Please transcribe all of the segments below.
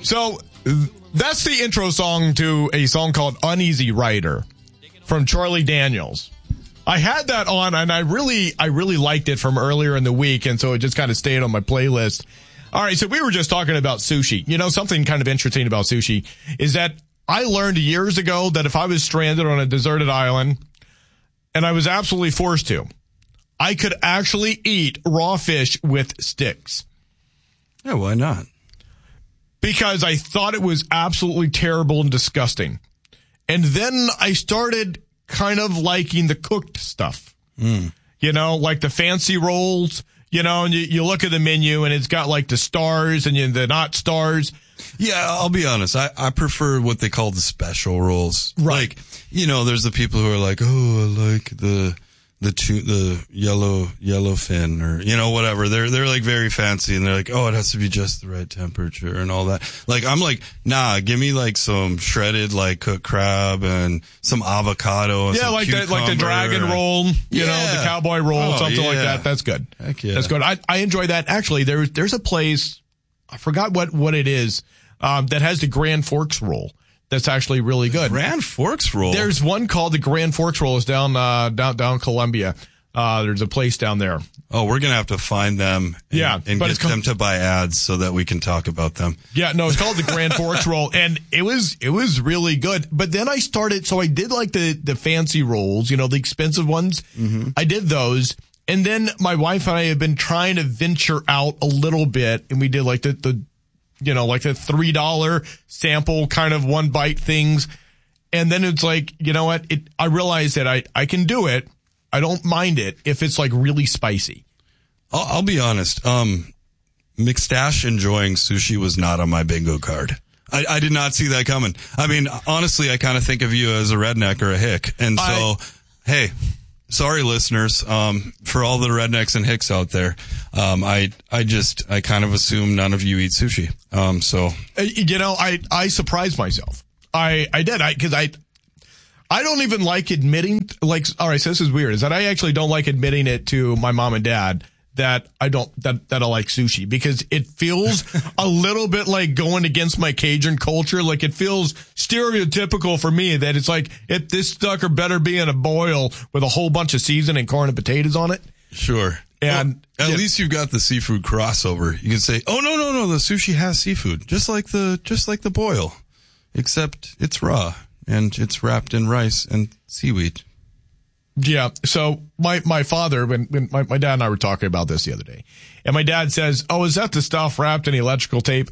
So that's the intro song to a song called Uneasy Rider from Charlie Daniels. I had that on, and I really liked it from earlier in the week, and so it just kind of stayed on my playlist. All right, so we were just talking about sushi. You know, something kind of interesting about sushi is that I learned years ago that if I was stranded on a deserted island, and I was absolutely forced to, I could actually eat raw fish with sticks. Yeah, why not? Because I thought it was absolutely terrible and disgusting. And then I started kind of liking the cooked stuff. You know, like the fancy rolls, you know, and you look at the menu and it's got like the stars and the not stars. Yeah, I'll be honest. I prefer what they call the special rolls. Right. Like, you know, there's the people who are like, oh, I like the yellow fin, or, you know, whatever. They're like very fancy, and they're like, oh, it has to be just the right temperature and all that. Like, I'm like, nah, give me like some shredded like cooked crab and some avocado and some cucumber, like the dragon roll, you know, the cowboy roll, something like that. That's good. Heck yeah. That's good. I enjoy that. Actually, there's a place, I forgot what it is, that has the Grand Forks roll. That's actually really good. Grand Forks roll. There's one called the Grand Forks roll. It's down Columbia. There's a place down there. Oh, we're going to have to find them and get them to buy ads so that we can talk about them. Yeah, no, it's called the Grand Forks roll, and it was really good. But then I did like the fancy rolls, you know, the expensive ones. Mm-hmm. I did those. And then my wife and I have been trying to venture out a little bit, and we did like the you know, like the $3 sample kind of one bite things. And then it's like, you know what? I realize that I can do it. I don't mind it if it's like really spicy. I'll be honest. McStash enjoying sushi was not on my bingo card. I did not see that coming. I mean, honestly, I kind of think of you as a redneck or a hick. And so, hey, sorry, listeners, for all the rednecks and hicks out there. I kind of assume none of you eat sushi. You know, I surprised myself. I did. Cause I don't even like admitting, like, all right, so this is weird, is that I actually don't like admitting it to my mom and dad that I like sushi, because it feels a little bit like going against my Cajun culture. Like, it feels stereotypical for me that it's like, if this sucker better be in a boil with a whole bunch of seasoning, corn and potatoes on it. Sure. And at least you've got the seafood crossover. You can say, oh, no, the sushi has seafood, just like the boil, except it's raw and it's wrapped in rice and seaweed. Yeah. So my father, when my dad and I were talking about this the other day, and my dad says, oh, is that the stuff wrapped in electrical tape?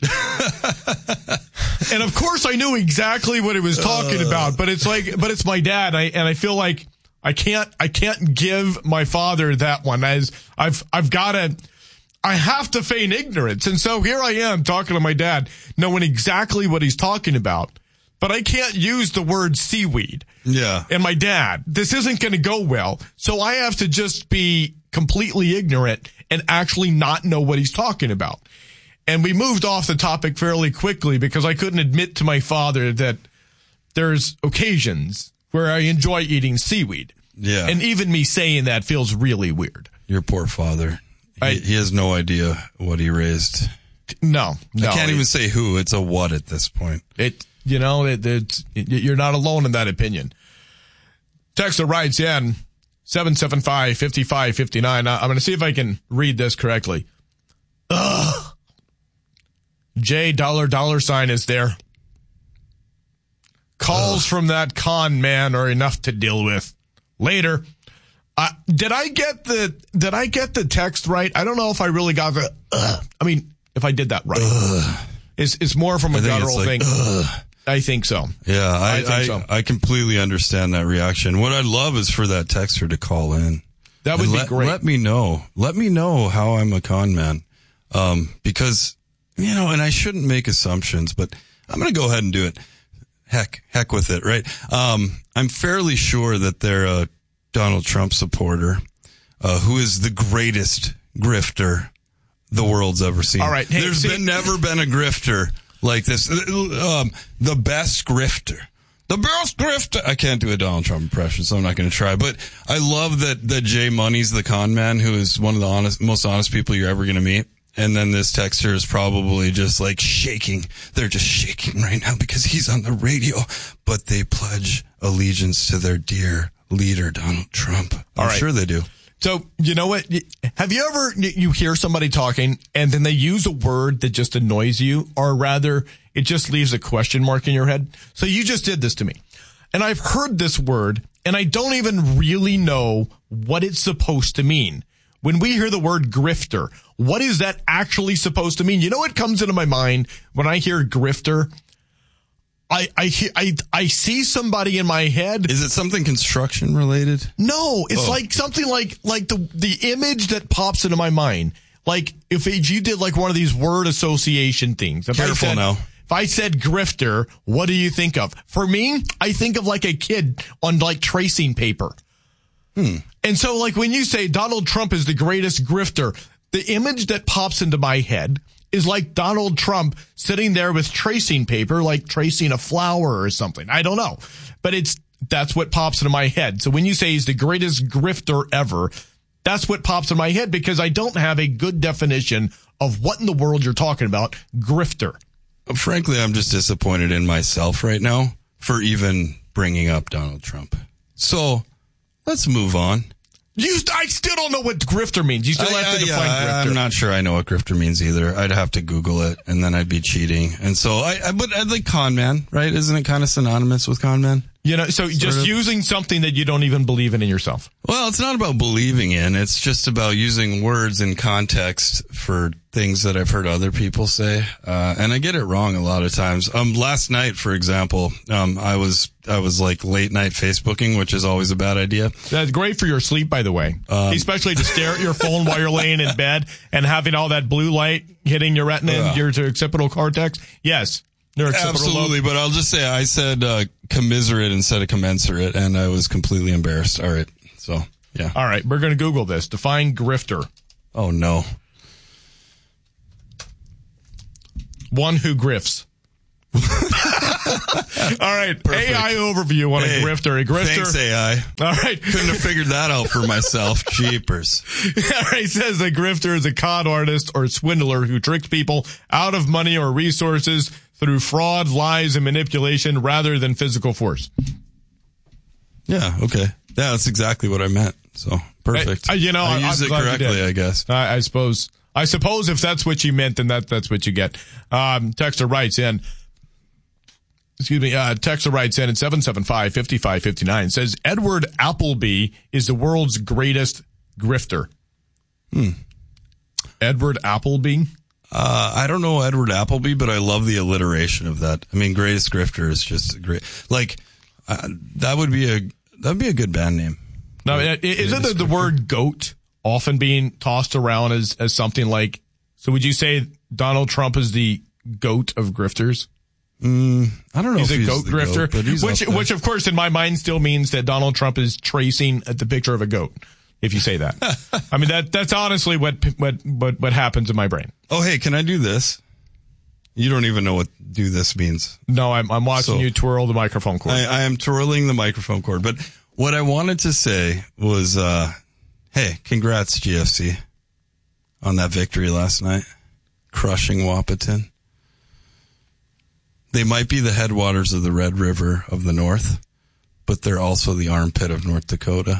And of course I knew exactly what he was talking about, but it's my dad. And I feel like I can't give my father that one, as I have to feign ignorance. And so here I am talking to my dad, knowing exactly what he's talking about, but I can't use the word seaweed. Yeah. And my dad, this isn't going to go well. So I have to just be completely ignorant and actually not know what he's talking about. And we moved off the topic fairly quickly because I couldn't admit to my father that there's occasions where I enjoy eating seaweed. Yeah. And even me saying that feels really weird. Your poor father. He has no idea what he raised. No. I can't even say who. It's a what at this point. You're not alone in that opinion. Texter writes in 775-5559. I'm going to see if I can read this correctly. Ugh. J $$ is there. Calls from that con man are enough to deal with. Later. Did I get the text right? I don't know if I really got the, I mean, if I did that right. It's more from a guttural thing. I think so. Yeah, I think so. I completely understand that reaction. What I'd love is for that texter to call in. That would be great. Let me know. Let me know how I'm a con man. Because, you know, and I shouldn't make assumptions, but I'm going to go ahead and do it. Heck with it, right? I'm fairly sure that they're a Donald Trump supporter, who is the greatest grifter the world's ever seen. All right. Hey, There's never been a grifter like this. The best grifter. The best grifter. I can't do a Donald Trump impression, so I'm not going to try. But I love that Jay Money's the con man, who is one of the most honest people you're ever going to meet. And then this texter is probably just like shaking. They're just shaking right now because he's on the radio, but they pledge allegiance to their dear leader, Donald Trump. I'm sure they do. So, you know what? Have you ever, you hear somebody talking and then they use a word that just annoys you, or rather it just leaves a question mark in your head? So you just did this to me. And I've heard this word and I don't even really know what it's supposed to mean. When we hear the word grifter, what is that actually supposed to mean? You know what comes into my mind when I hear grifter? I see somebody in my head. Is it something construction related? No, it's like something like the image that pops into my mind. Like if you did like one of these word association things. Careful now. If I said grifter, what do you think of? For me, I think of like a kid on like tracing paper. And so like when you say Donald Trump is the greatest grifter, the image that pops into my head is like Donald Trump sitting there with tracing paper, like tracing a flower or something. I don't know, but that's what pops into my head. So when you say he's the greatest grifter ever, that's what pops in my head because I don't have a good definition of what in the world you're talking about, grifter. Frankly, I'm just disappointed in myself right now for even bringing up Donald Trump. So let's move on. I still don't know what grifter means. You still have to define grifter. I'm not sure I know what grifter means either. I'd have to Google it, and then I'd be cheating. And so but I'd like con man, right? Isn't it kind of synonymous with con man? You know, so just using something that you don't even believe in yourself. Well, it's not about believing in. It's just about using words in context for things that I've heard other people say. And I get it wrong a lot of times. Last night, for example, I was like late night Facebooking, which is always a bad idea. That's great for your sleep, by the way. Especially to stare at your phone while you're laying in bed and having all that blue light hitting your retina and your occipital cortex. Yes. Absolutely, but I'll just say I said commiserate instead of commensurate, and I was completely embarrassed. All right, so yeah. All right, we're going to Google this. Define grifter. Oh no. One who grifts. All right, perfect. AI overview on a grifter. A grifter. Thanks, AI. All right. Couldn't have figured that out for myself. Jeepers. All right, it says a grifter is a con artist or swindler who tricks people out of money or resources through fraud, lies, and manipulation rather than physical force. Yeah, okay. Yeah, that's exactly what I meant. So, perfect. I used it correctly, I guess. I suppose if that's what you meant, then that's what you get. Texter writes in, Texter writes in at 775-5559, says Edward Appleby is the world's greatest grifter. Edward Appleby? I don't know Edward Appleby, but I love the alliteration of that. I mean, greatest grifter is just great. Like, that'd be a good band name. Now, isn't the word goat often being tossed around as something like, so would you say Donald Trump is the goat of grifters? I don't know he's if a goat grifter, but which of course in my mind still means that Donald Trump is tracing the picture of a goat. If you say that, I mean that's honestly what happens in my brain. Oh, hey, can I do this? You don't even know what do this means. No, I'm watching you twirl the microphone cord. I am twirling the microphone cord, but what I wanted to say was, hey, congrats GFC on that victory last night, crushing Wahpeton. They might be the headwaters of the Red River of the North, but they're also the armpit of North Dakota.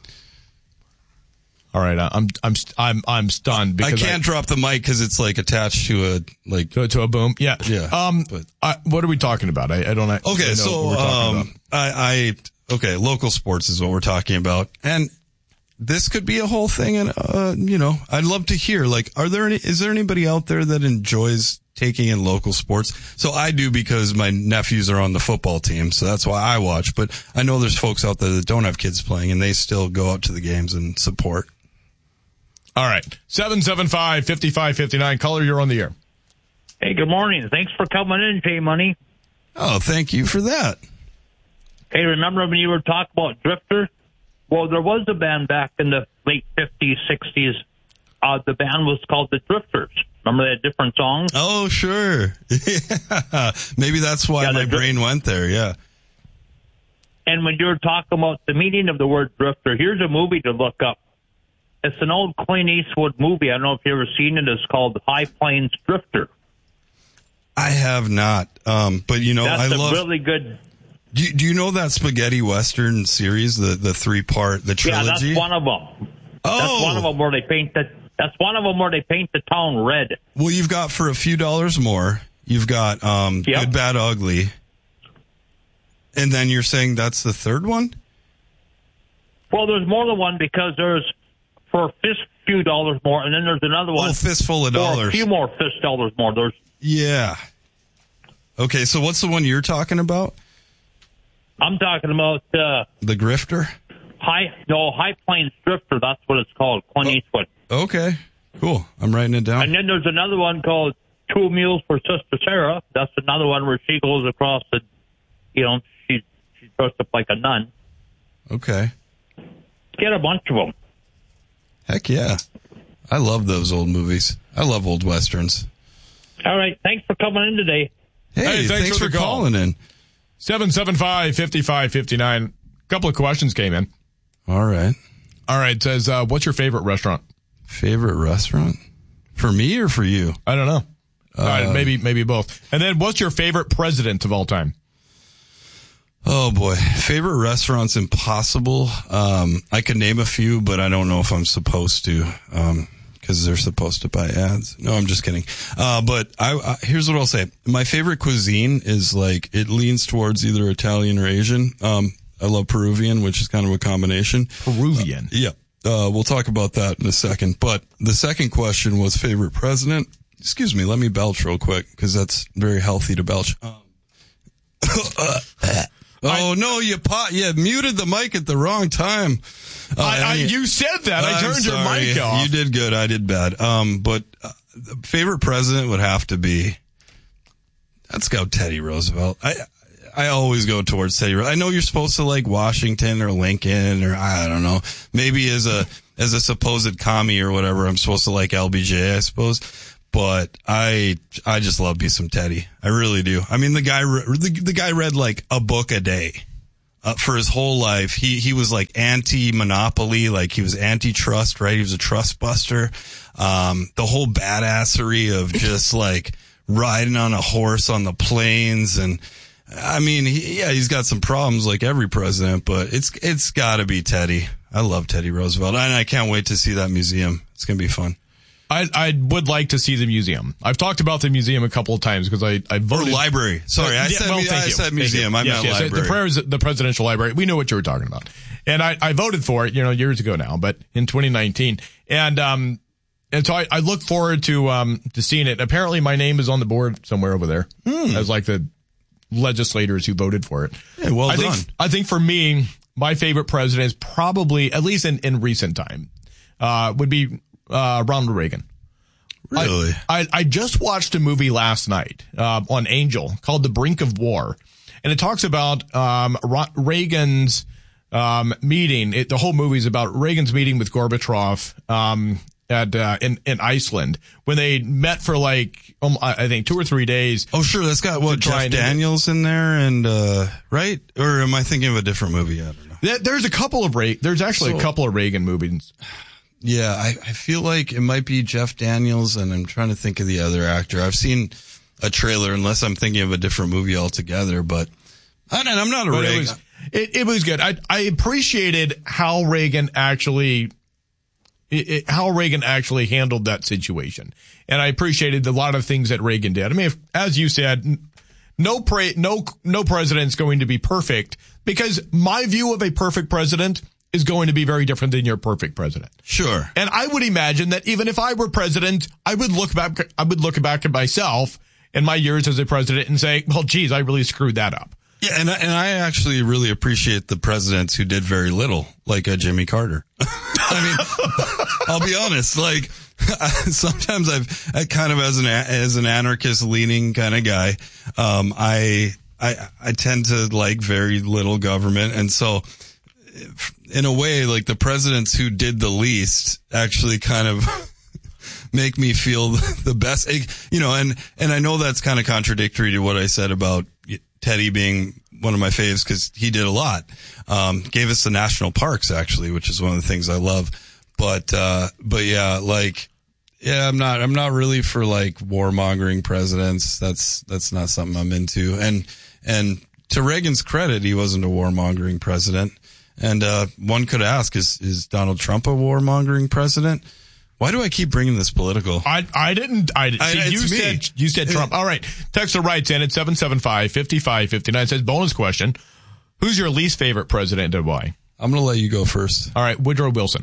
All right, I'm stunned because I can't drop the mic because it's like attached to a boom. Yeah. What are we talking about? I don't. Okay, so okay, local sports is what we're talking about, and this could be a whole thing. And I'd love to hear. Like, is there anybody out there that enjoys taking in local sports? So I do because my nephews are on the football team, so that's why I watch. But I know there's folks out there that don't have kids playing, and they still go out to the games and support. All right. 775-5559. Caller, you're on the air. Hey, good morning. Thanks for coming in, J-Money. Oh, thank you for that. Hey, remember when you were talking about Drifter? Well, there was a band back in the late 50s, 60s. The band was called the Drifters. Remember they had different songs? Oh, sure. Yeah. Maybe that's why my brain went there, yeah. And when you were talking about the meaning of the word drifter, here's a movie to look up. It's an old Clint Eastwood movie. I don't know if you've ever seen it. It's called High Plains Drifter. I have not. But you know, That's I love really good. Do you know that spaghetti western series, the 3-part, the trilogy? Yeah, that's one of them. Oh, That's one of them where they paint That's one of them where they paint the town red. Well, you've got for a few dollars more. You've got Good, Bad, Ugly, and then you're saying that's the third one. Well, there's more than one because there's for a few dollars more, and then there's another one. Oh, fistful of dollars. For a few more dollars more. Yeah. Okay, so what's the one you're talking about? I'm talking about the Grifter. High Plains Drifter. That's what it's called. Clint Eastwood. Okay, cool. I'm writing it down. And then there's another one called Two Meals for Sister Sarah. That's another one where she goes across the, she's dressed up like a nun. Okay. Get a bunch of them. Heck yeah. I love those old movies. I love old westerns. All right. Thanks for coming in today. Hey, thanks for calling in. 775-5559. A couple of questions came in. All right. It says, what's your favorite restaurant? Favorite restaurant? For me or for you? I don't know. Maybe both. And then what's your favorite president of all time? Oh boy. Favorite restaurants impossible. I could name a few, but I don't know if I'm supposed to, because they're supposed to buy ads. No, I'm just kidding. But here's what I'll say. My favorite cuisine is it leans towards either Italian or Asian. I love Peruvian, which is kind of a combination. Peruvian? Yeah. We'll talk about that in a second. But the second question was favorite president. Excuse me. Let me belch real quick because that's very healthy to belch. Oh no, you muted the mic at the wrong time. You said that. I turned your mic off. You did good. I did bad. But favorite president would have to be, let's go Teddy Roosevelt. I always go towards Teddy Roosevelt. I know you're supposed to like Washington or Lincoln or I don't know. Maybe as a supposed commie or whatever, I'm supposed to like LBJ, I suppose. But I just love me some Teddy. I really do. I mean, the guy read like a book a day, for his whole life. He was like anti-monopoly, like he was antitrust, right? He was a trust buster. The whole badassery of just like riding on a horse on the plains. And I mean, he's got some problems like every president, but it's gotta be Teddy. I love Teddy Roosevelt, and I can't wait to see that museum. It's gonna be fun. I would like to see the museum. I've talked about the museum a couple of times because I voted. Or library. Sorry, I said museum. I meant library. The presidential library. We know what you were talking about. And I voted for it, years ago now, but in 2019. And so I look forward to seeing it. Apparently my name is on the board somewhere over there as like the legislators who voted for it. Yeah, well done. I think for me, my favorite president is probably, at least in recent time, would be Ronald Reagan. Really? I just watched a movie last night on Angel called The Brink of War, and it talks about Reagan's meeting. The whole movie is about Reagan's meeting with Gorbachev in Iceland when they met for like I think 2 or 3 days. Oh, sure, that's got Jeff Daniels in there, and right? Or am I thinking of a different movie? I don't know. There's a couple of There's actually a couple of Reagan movies. Yeah, I feel like it might be Jeff Daniels, and I'm trying to think of the other actor. I've seen a trailer, unless I'm thinking of a different movie altogether, but I'm not a Reagan. It was good. I appreciated how Reagan actually handled that situation. And I appreciated a lot of things that Reagan did. I mean, as you said, no president's going to be perfect, because my view of a perfect president is going to be very different than your perfect president. Sure. And I would imagine that even if I were president, I would look back at myself and my years as a president and say, well, geez, I really screwed that up. Yeah, and I actually really appreciate the presidents who did very little, like Jimmy Carter. I mean, I'll be honest, like sometimes I kind of as an anarchist leaning kind of guy, I tend to like very little government, and so in a way, like the presidents who did the least actually kind of make me feel the best, and I know that's kind of contradictory to what I said about Teddy being one of my faves, because he did a lot. Gave us the national parks, actually, which is one of the things I love. But yeah, like, yeah, I'm not really for like warmongering presidents. That's not something I'm into. And to Reagan's credit, he wasn't a warmongering president. And, one could ask, is Donald Trump a warmongering president? Why do I keep bringing this political? I didn't. You said Trump. All right. Texter writes in at 775-5559. Says, bonus question. Who's your least favorite president and why? I'm going to let you go first. All right. Woodrow Wilson.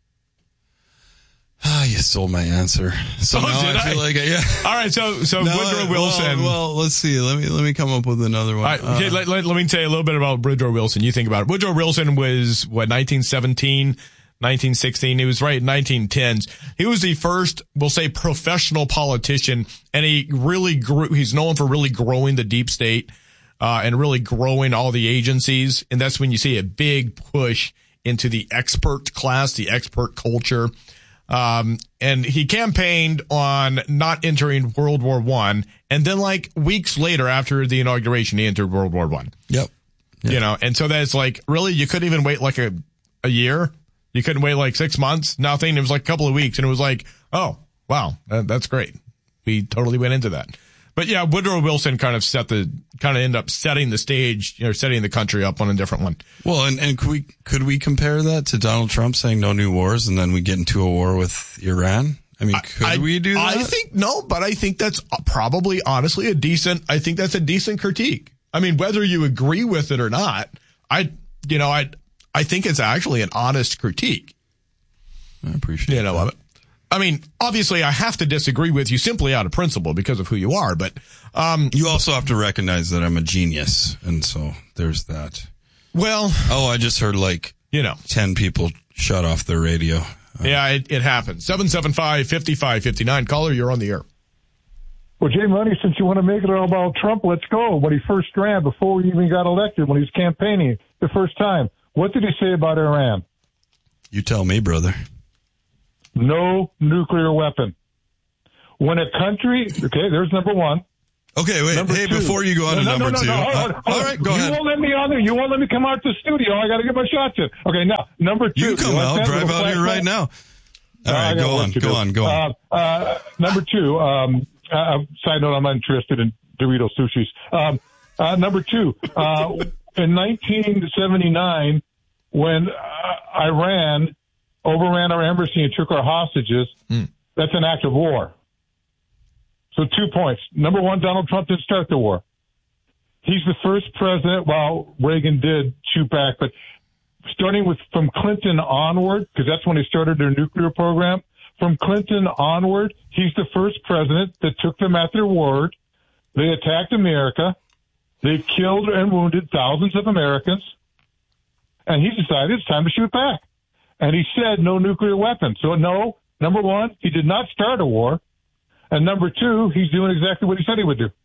You stole my answer. So now I feel like, yeah. All right. So Woodrow Wilson. Well, let's see. Let me come up with another one. All right, let me tell you a little bit about Woodrow Wilson. You think about it. Woodrow Wilson was, 1917? 1916. He was right in 1910s. He was the first, we'll say, professional politician, and he really grew. He's known for really growing the deep state, and really growing all the agencies. And that's when you see a big push into the expert class, the expert culture. And he campaigned on not entering World War I. And then like weeks later after the inauguration, he entered World War I. Yep. You know, and so that's like, really, you couldn't even wait like a year. You couldn't wait like 6 months, nothing. It was like a couple of weeks, and it was like, oh, wow, that's great. We totally went into that. But yeah, Woodrow Wilson kind of ended up setting the stage, setting the country up on a different one. Well, and could we compare that to Donald Trump saying no new wars, and then we get into a war with Iran? I mean, could we do that? I think no, but I think that's probably honestly a decent critique. I mean, whether you agree with it or not, I think it's actually an honest critique. I appreciate that. I mean, obviously I have to disagree with you simply out of principle because of who you are, but you also have to recognize that I'm a genius, and so there's that. Well, I just heard 10 people shut off their radio. Yeah, it happens. 775-5559. Caller, you're on the air. Well, Jay Money, since you want to make it all about Trump, let's go. When he first ran, before he even got elected, when he was campaigning the first time, what did he say about Iran? You tell me, brother. No nuclear weapon. When a country, okay, there's number one. Okay, wait, number hey, two. before you go on to number two. All right, go ahead. You won't let me on there. You won't let me come out to the studio. I got to get my shots in. Okay, now, number two. You come out, drive out here right now. All right, go on. Number two, side note, I'm not interested in Dorito sushis. Number two, in 1979, when Iran overran our embassy and took our hostages, that's an act of war. So 2 points. Number one, Donald Trump didn't start the war. He's the first president, well, Reagan did shoot back, but starting from Clinton onward, because that's when they started their nuclear program, from Clinton onward, he's the first president that took them at their word. They attacked America. They killed and wounded thousands of Americans. And he decided it's time to shoot back. And he said no nuclear weapons. So no, number one, he did not start a war. And number two, he's doing exactly what he said he would do.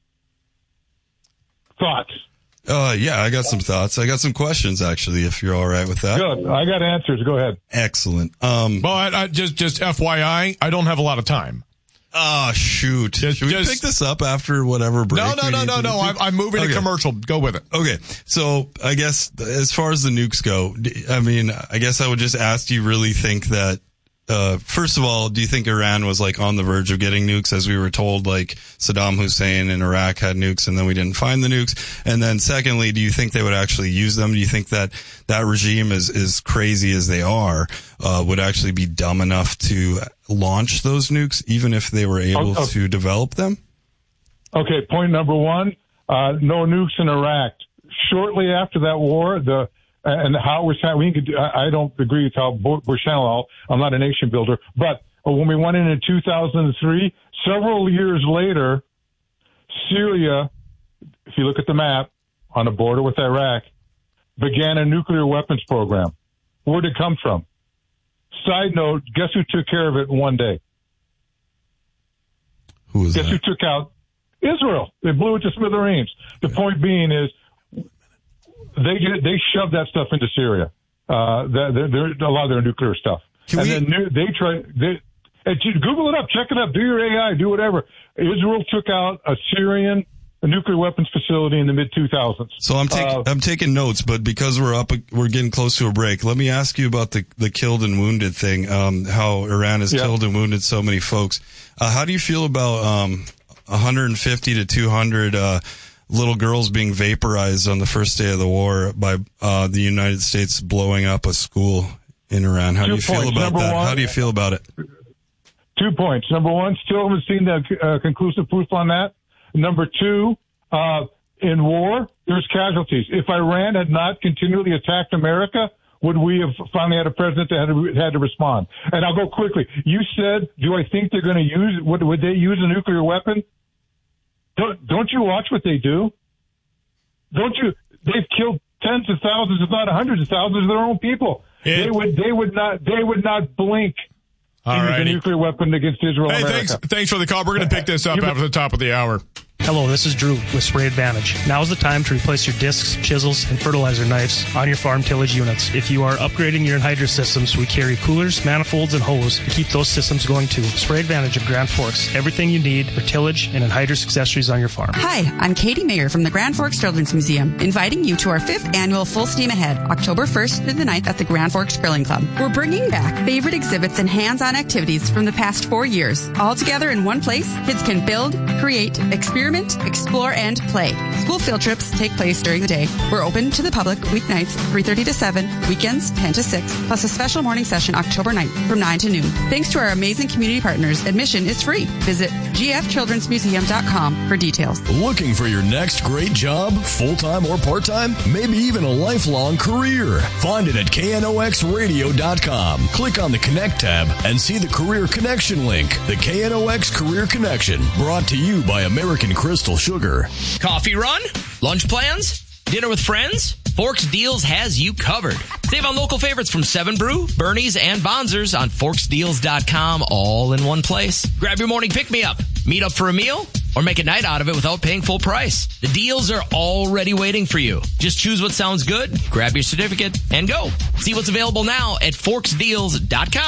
Thoughts? Yeah, I got some thoughts. I got some questions, actually, if you're all right with that. Good. I got answers. Go ahead. Excellent. Well, I just FYI, I don't have a lot of time. Oh, shoot. Should we pick this up after whatever break? No. I'm moving to commercial. Go with it. Okay. So I guess as far as the nukes go, I mean, I guess I would just ask, do you really think that, first of all, do you think Iran was on the verge of getting nukes, as we were told Saddam Hussein in Iraq had nukes and then we didn't find the nukes? And then secondly, do you think they would actually use them? Do you think that regime, as crazy as they are, would actually be dumb enough to launch those nukes, even if they were able to develop them? Okay. Point number one, no nukes in Iraq. Shortly after that war, and how I don't agree with how Bush handled it. I'm not a nation builder. But when we went in 2003, several years later, Syria, if you look at the map, on the border with Iraq, began a nuclear weapons program. Where did it come from? Side note, guess who took care of it in one day? Who was that? Guess who took out Israel? They blew it to smithereens. The point being is, they shoved that stuff into Syria. A lot of their nuclear stuff. Then they Google it up, check it up, do your AI, do whatever. Israel took out a Syrian a nuclear weapons facility in the mid-2000s. So I'm taking notes, but because we're getting close to a break, let me ask you about the killed and wounded thing, how Iran has killed and wounded so many folks. How do you feel about 150 to 200 little girls being vaporized on the first day of the war by the United States blowing up a school in Iran? How do you feel about that? How do you feel about it? 2 points. Number one, still haven't seen the conclusive proof on that. Number two, in war, there's casualties. If Iran had not continually attacked America, would we have finally had a president that had to respond? And I'll go quickly. You said, do I think they're going to use, would they use a nuclear weapon? Don't you watch what they do? Don't you? They've killed tens of thousands, if not hundreds of thousands of their own people. They would not blink. Use a nuclear weapon against Israel. Hey, America. thanks for the call. We're going to pick this up after the top of the hour. Hello, this is Drew with Spray Advantage. Now's the time to replace your discs, chisels, and fertilizer knives on your farm tillage units. If you are upgrading your anhydrous systems, we carry coolers, manifolds, and hose to keep those systems going too. Spray Advantage of Grand Forks. Everything you need for tillage and anhydrous accessories on your farm. Hi, I'm Katie Mayer from the Grand Forks Children's Museum, inviting you to our 5th annual Full Steam Ahead, October 1st through the 9th at the Grand Forks Grilling Club. We're bringing back favorite exhibits and hands-on activities from the past 4 years. All together in one place, kids can build, create, experiment, explore, and play. School field trips take place during the day. We're open to the public weeknights 3:30 to 7, weekends 10 to 6, plus a special morning session October 9th from 9 to noon. Thanks to our amazing community partners, admission is free. Visit gfchildrensmuseum.com for details. Looking for your next great job, full-time or part-time? Maybe even a lifelong career? Find it at knoxradio.com. Click on the Connect tab and see the Career Connection link. The KNOX Career Connection, brought to you by American Crystal Sugar. Coffee run? Lunch plans? Dinner with friends? Forks Deals has you covered. Save on local favorites from 7 Brew, Bernie's, and Bonzer's on forksdeals.com, all in one place. Grab your morning pick-me-up, meet up for a meal, or make a night out of it without paying full price. The deals are already waiting for you. Just choose what sounds good, grab your certificate, and go. See what's available now at forksdeals.com.